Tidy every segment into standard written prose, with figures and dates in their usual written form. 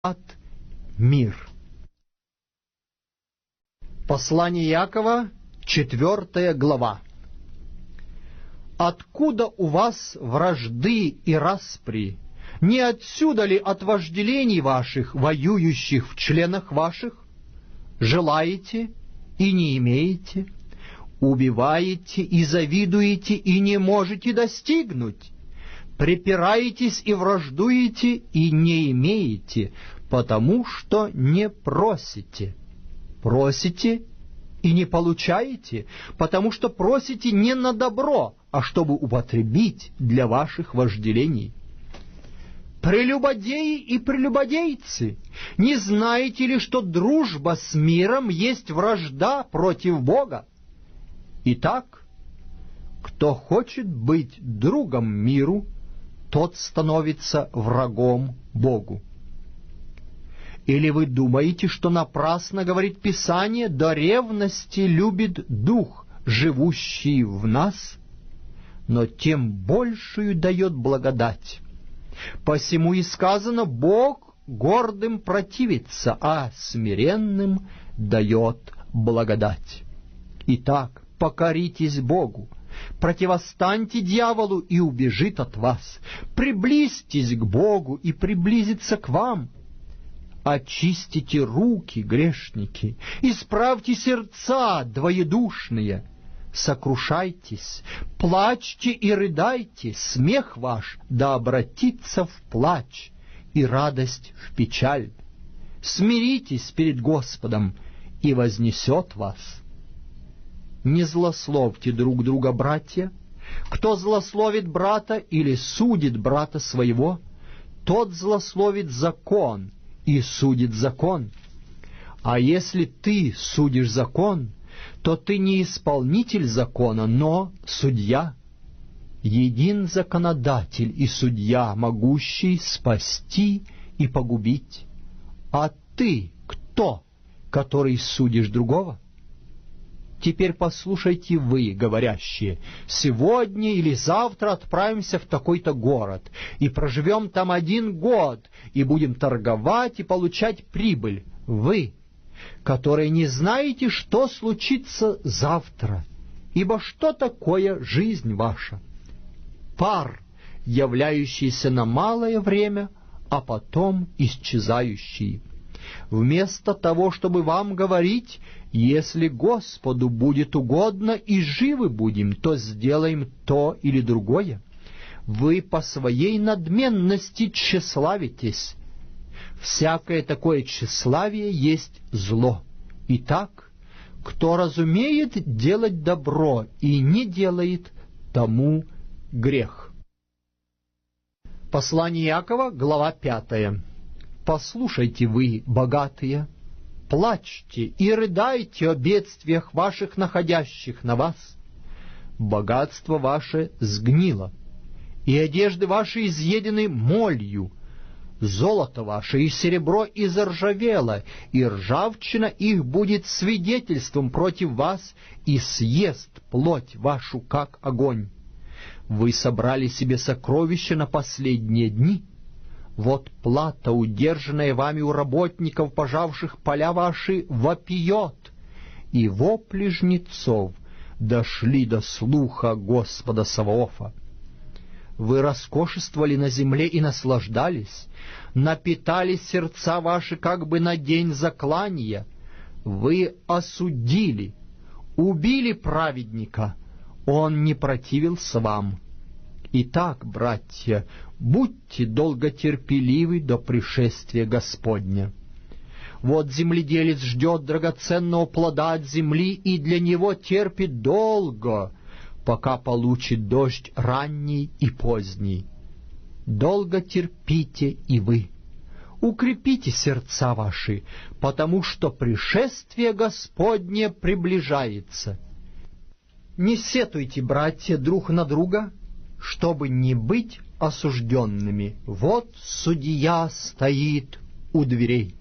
мир. Послание Иакова, 4 глава. Откуда у вас вражды и распри? Не отсюда ли от вожделений ваших, воюющих в членах ваших? Желаете и не имеете, убиваете и завидуете и не можете достигнуть, препираетесь и враждуете и не имеете, потому что не просите. Просите и не получаете, потому что просите не на добро, а чтобы употребить для ваших вожделений. Прелюбодеи и прелюбодейцы, не знаете ли, что дружба с миром есть вражда против Бога? Итак, кто хочет быть другом миру, тот становится врагом Богу. Или вы думаете, что напрасно говорит Писание: до ревности любит Дух, живущий в нас, но тем большую дает благодать. Посему и сказано: Бог гордым противится, а смиренным дает благодать. Итак, покоритесь Богу, противостаньте дьяволу, и убежит от вас. Приблизьтесь к Богу, и приблизится к вам. Очистите руки, грешники, исправьте сердца двоедушные. Сокрушайтесь, плачьте и рыдайте, смех ваш да обратится в плач, и радость в печаль. Смиритесь перед Господом, и вознесет вас. Не злословьте друг друга, братья. Кто злословит брата или судит брата своего, тот злословит закон и судит закон. А если ты судишь закон, то ты не исполнитель закона, но судья. Един законодатель и судья, могущий спасти и погубить. А ты кто, который судишь другого? Теперь послушайте вы, говорящие: сегодня или завтра отправимся в такой-то город, и проживем там 1 год, и будем торговать и получать прибыль. Вы, которые не знаете, что случится завтра, ибо что такое жизнь ваша? Пар, являющийся на малое время, а потом исчезающий. Вместо того, чтобы вам говорить: если Господу будет угодно и живы будем, то сделаем то или другое, вы по своей надменности тщеславитесь. Всякое такое тщеславие есть зло. Итак, кто разумеет делать добро и не делает, тому грех. Послание Иакова, глава 5. Послушайте вы, богатые, плачьте и рыдайте о бедствиях ваших, находящих на вас. Богатство ваше сгнило, и одежды ваши изъедены молью. Золото ваше и серебро изржавело, и ржавчина их будет свидетельством против вас, и съест плоть вашу, как огонь. Вы собрали себе сокровища на последние дни. Вот плата, удержанная вами у работников, пожавших поля ваши, вопиет, и вопли жнецов дошли до слуха Господа Саваофа. Вы роскошествовали на земле и наслаждались, напитали сердца ваши как бы на день заклания. Вы осудили, убили праведника, он не противился вам. Итак, братья, будьте долготерпеливы до пришествия Господня. Вот земледелец ждет драгоценного плода от земли и для него терпит долго, пока получит дождь ранний и поздний. Долго терпите и вы. Укрепите сердца ваши, потому что пришествие Господне приближается. Не сетуйте, братья, друг на друга, чтобы не быть осужденными. Вот судья стоит у дверей.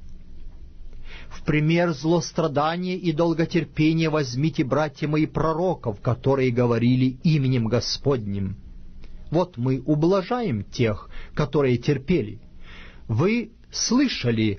В пример злострадания и долготерпения возьмите, братья мои, пророков, которые говорили именем Господним. Вот мы ублажаем тех, которые терпели. Вы слышали